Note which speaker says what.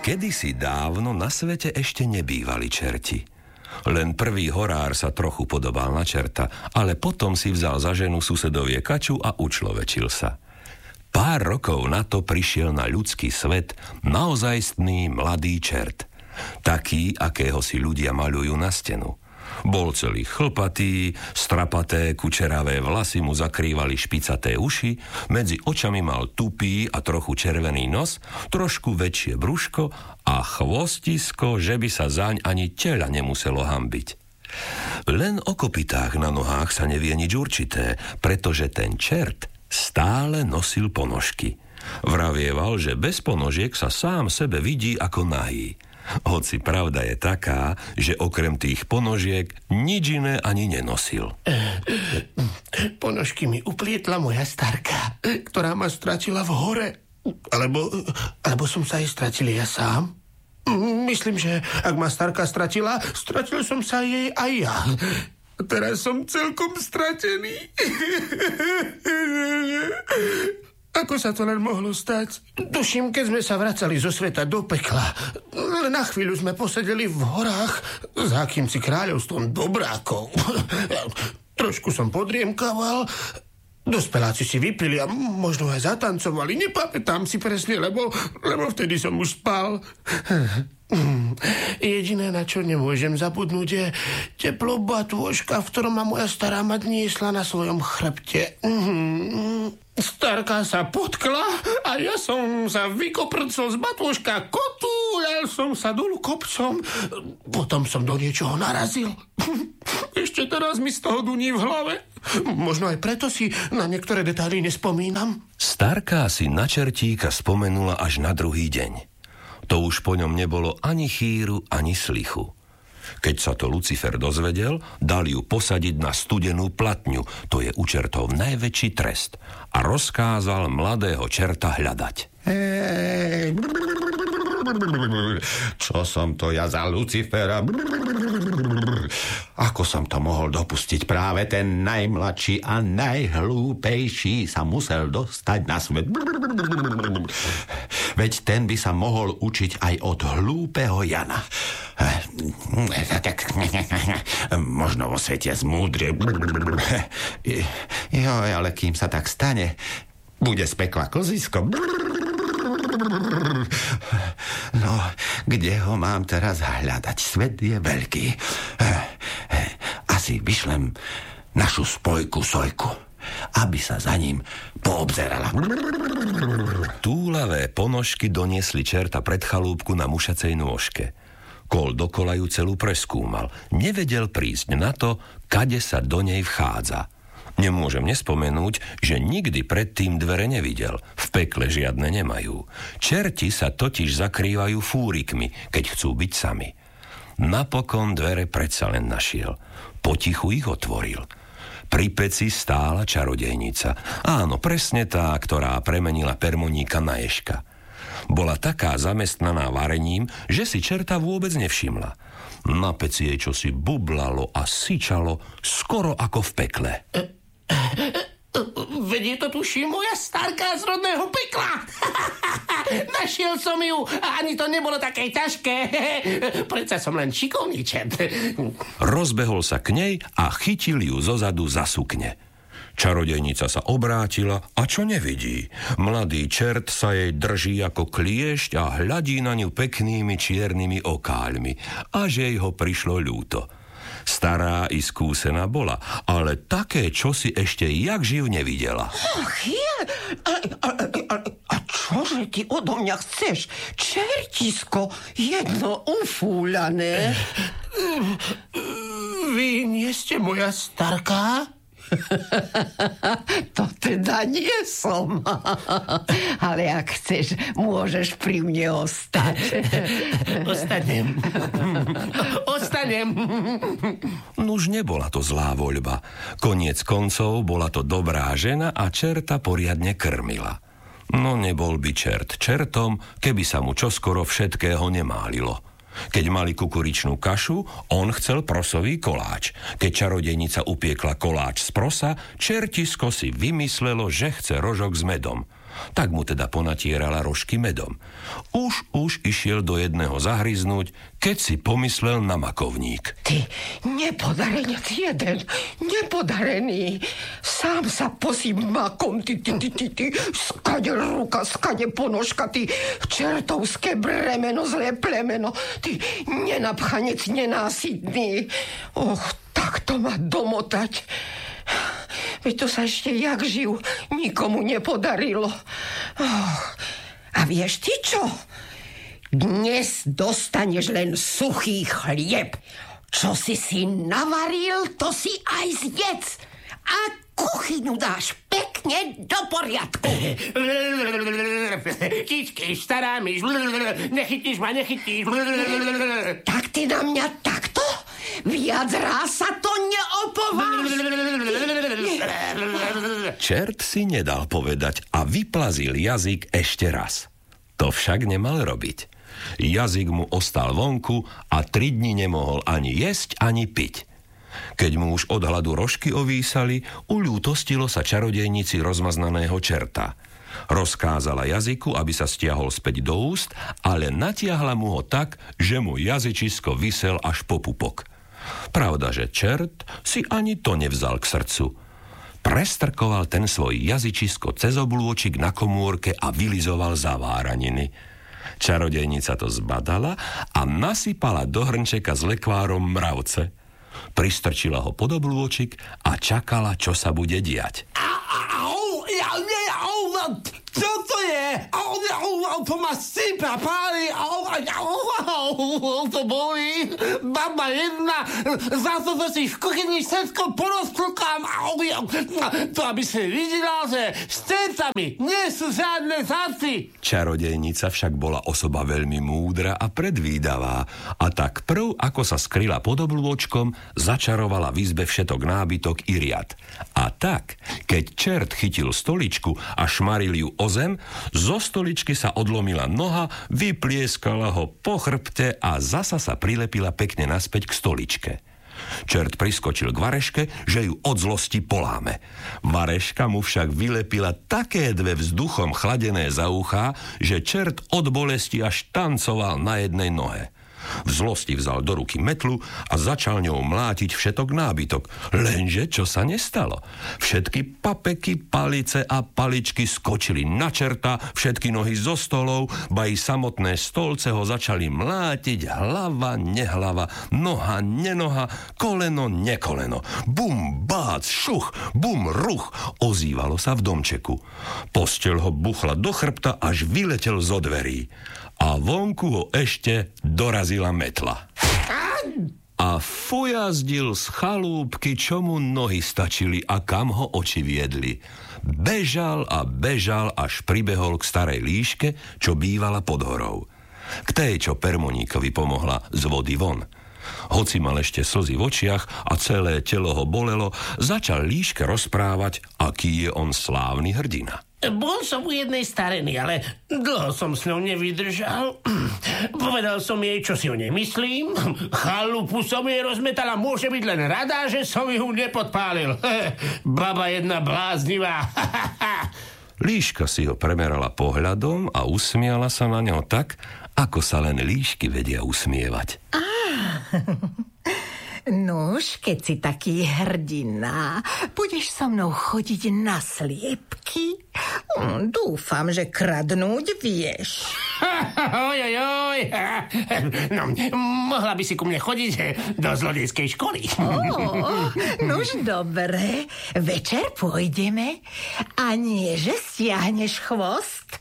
Speaker 1: Kedysi dávno na svete ešte nebývali čerti. Len prvý horár sa trochu podobal na čerta, ale potom si vzal za ženu susedovie kaču a učlovečil sa. Pár rokov na to prišiel na ľudský svet naozajstný mladý čert. Taký, akého si ľudia maľujú na stenu. Bol celý chlpatý, strapaté, kučeravé vlasy mu zakrývali špicaté uši, medzi očami mal tupý a trochu červený nos, trošku väčšie brúško a chvostisko, že by sa zaň ani teľa nemuselo hanbiť. Len o kopytách na nohách sa nevie nič určité, pretože ten čert stále nosil ponožky. Vravieval, že bez ponožiek sa sám sebe vidí ako nahý. Hoci pravda je taká, že okrem tých ponožiek nič iné ani nenosil.
Speaker 2: Ponožky mi uplietla moja starka, ktorá ma stratila v hore. Alebo som sa jej stratil ja sám. Myslím, že ak ma starka stratila, stratil som sa jej aj ja. Teraz som celkom stratený. Ako sa to len mohlo stať? Tuším, keď sme sa vracali zo sveta do pekla. Len na chvíľu sme posedeli v horách za akýmsi kráľovstvom dobrákov. Trošku som podriemkaval, dospeláci si vypili a možno aj zatancovali. Nepamätám si presne, lebo vtedy som už spal. Jediné, na čo nemôžem zabudnúť, je teplo batôžka, v ktorom ma moja stará mať niesla na svojom chrbte. Starka sa potkla a ja som sa vykoprcol z batôžka, kotúľal som sa dolu kopcom, potom som do niečoho narazil. Ešte teraz mi z toho duní v hlave. Možno aj preto si na niektoré detaily nespomínam.
Speaker 1: Starka si na čertíka spomenula až na druhý deň. To už po ňom nebolo ani chýru, ani slichu. Keď sa to Lucifer dozvedel, dal ju posadiť na studenú platňu, to je u čertov najväčší trest, a rozkázal mladého čerta hľadať.
Speaker 3: Čo som to ja za Lucifera? Ako som to mohol dopustiť? Práve ten najmladší a najhlúpejší sa musel dostať na svet. Veď ten by sa mohol učiť aj od hlúpeho Jana. Možno vo svete zmúdrie. Joj, ale kým sa tak stane, bude z pekla klzisko. No, kde ho mám teraz hľadať? Svet je veľký. Asi vyšlem našu spojku Sojku, aby sa za ním poobzerala.
Speaker 1: Túlavé ponožky doniesli čerta pred chalúbku na mušacej nôžke. Kol dokola ju celú preskúmal. Nevedel prísť na to, kade sa do nej vchádza. Nemôžem nespomenúť, že nikdy predtým dvere nevidel. V pekle žiadne nemajú. Čerti sa totiž zakrývajú fúrikmi, keď chcú byť sami. Napokon dvere predsa len našiel. Potichu ich otvoril. Pri peci stála čarodejnica. Áno, presne tá, ktorá premenila permoníka na ježka. Bola taká zamestnaná varením, že si čerta vôbec nevšimla. Na peci jej čosi bublalo a syčalo, skoro ako v pekle.
Speaker 2: Vedie to tuším moja starka z rodného pekla. Našiel som ju a ani to nebolo také ťažké. Predsa som len šikovný čert.
Speaker 1: Rozbehol sa k nej a chytil ju zozadu za sukne. Čarodejnica sa obrátila a čo nevidí? Mladý čert sa jej drží ako kliešť a hľadí na ňu peknými čiernymi okáľmi, až jej ho prišlo ľúto. Stará i skúsená bola, ale také čosi ešte jak živ nevidela.
Speaker 4: Ach je, a čože ty odo mňa chceš? Čertisko, jedno ufúľané.
Speaker 2: Vy nie ste moja starka?
Speaker 4: To teda nie som. Ale ak chceš, môžeš pri mne ostať.
Speaker 2: Ostanem.
Speaker 1: Nuž nebola to zlá voľba. Koniec koncov bola to dobrá žena a čerta poriadne krmila. No nebol by čert čertom, keby sa mu čoskoro všetkého nemálilo. Keď mali kukuričnú kašu, on chcel prosový koláč. Keď čarodejnica upiekla koláč z prosa, čertisko si vymyslelo, že chce rožok s medom. Tak mu teda ponatierala rožky medom. Už išiel do jedného zahryznúť, keď si pomyslel na makovník.
Speaker 4: Ty, nepodarenec jeden, nepodarený. Sám sa posím makom, ty. Skade ruka, skade ponožka, ty čertovské bremeno, zlé plemeno. Ty nenapchanec, nenásytný. Och, tak to má domotať. Veď to sa ešte jak živ nikomu nepodarilo. Oh, a vieš ty čo? Dnes dostaneš len suchý chlieb. Čo si navaril, to si aj zjedz. A kuchyňu dáš pekne do poriadku.
Speaker 2: Kičky, stará myš, nechytíš ma.
Speaker 4: Tak ty na mňa takto? Viac ráz sa to neopováži.
Speaker 1: Čert si nedal povedať a vyplazil jazyk ešte raz. To však nemal robiť. Jazyk mu ostal vonku a 3 dni nemohol ani jesť, ani piť. Keď mu už od hladu rožky ovísali, uľútostilo sa čarodejnici rozmaznaného čerta. Rozkázala jazyku, aby sa stiahol späť do úst, ale natiahla mu ho tak, že mu jazyčisko visel až po pupok. Pravda, že čert si ani to nevzal k srdcu. Prestrkoval ten svoj jazyčisko cez oblôčik na komórke a vylizoval zaváraniny. Čarodejnica to zbadala a nasypala do hrnčeka s lekvárom mravce. Pristrčila ho pod oblôčik a čakala, čo sa bude diať.
Speaker 5: Čo to je? To ma sypa, páli. To bolí. Baba jedna, za to si v kuchyni všetko porozklukám. To aby si videla, že s tentami nie sú žiadne záci.
Speaker 1: Čarodejnica však bola osoba veľmi múdra a predvídavá a tak prv, ako sa skryla pod oblôčkom, začarovala v izbe všetok nábytok i riad. A tak, keď čert chytil stoličku a šmaril ju o zem, zo stoličky sa odlomila noha, vyplieskala ho po chrbte a zasa sa prilepila pekne naspäť k stoličke. Čert priskočil k Vareške, že ju od zlosti poláme. Vareška mu však vylepila také 2 vzduchom chladené za uchá, že čert od bolesti až tancoval na jednej nohe. V zlosti vzal do ruky metlu a začal ňou mlátiť všetok nábytok. Lenže čo sa nestalo? Všetky papeky, palice a paličky skočili na čerta, všetky nohy zo stolov, ba i samotné stolce ho začali mlátiť, hlava, nehlava, noha, nenoha, koleno, nekoleno. Bum, bác, šuch, bum, ruch, ozývalo sa v domčeku. Posteľ ho buchla do chrbta, až vyletel zo dverí. A vonku ho ešte dorazila metla. A fujazdil z chalúbky, čo mu nohy stačili a kam ho oči viedli. Bežal a bežal, až pribehol k starej líške, čo bývala pod horou. K tej, čo Permoníkovi pomohla z vody von. Hoci mal ešte slzy v očiach a celé telo ho bolelo, začal líške rozprávať, aký je on slávny hrdina.
Speaker 2: Bol som u jednej stareny, ale dlho som s ňou nevydržal. Povedal som jej, čo si o nej myslím. Chalupu som jej rozmetal a môže byť len rada, že som ju nepodpálil. Baba jedna bláznivá.
Speaker 1: Líška si ho premerala pohľadom a usmiala sa na ňo tak, ako sa len líšky vedia usmievať.
Speaker 6: Nuž, keď si taký hrdina, budeš so mnou chodiť na sliepky? Dúfam, že kradnúť vieš.
Speaker 2: Ojojoj. No, mohla by si ku mne chodiť do zlodejskej školy.
Speaker 6: Nuž dobre, večer pôjdeme a nie, že stiahneš chvost,